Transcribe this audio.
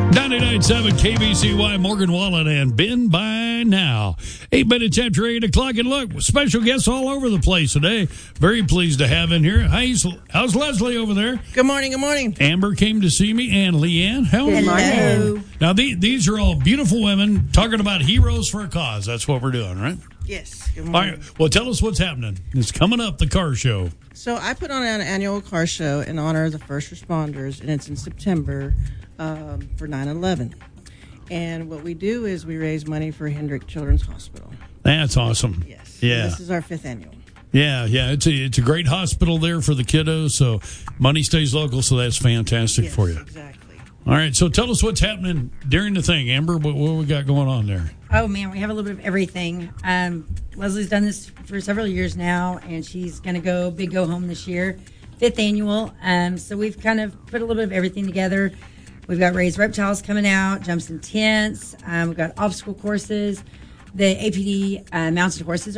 99.7 KBCY, Morgan Wallen and Ben by now. 8 minutes after 8 o'clock. And look, special guests all over the place today. Very pleased to have in here. How's Leslie over there? Good morning, good morning. Amber came to see me, and Leanne. Hello. Now, these are all beautiful women talking about heroes for a cause. That's what we're doing, right? Yes, good All morning. right. Well, tell us what's happening. It's coming up, the car show. So I put on an annual car show in honor of the first responders, and it's in September for 9/11. And what we do is we raise money for Hendrick Children's Hospital. That's awesome. Yes. Yeah. This is our 5th annual. Yeah. It's a great hospital there for the kiddos, so money stays local, so that's fantastic Yes, for you. exactly. All right, so tell us what's happening during the thing, Amber. What we got going on there? Oh, man, we have a little bit of everything. Leslie's done this for several years now, and she's going to go home this year, 5th annual. So we've kind of put a little bit of everything together. We've got raised reptiles coming out, jumps and tents. We've got obstacle courses. The APD mounted horses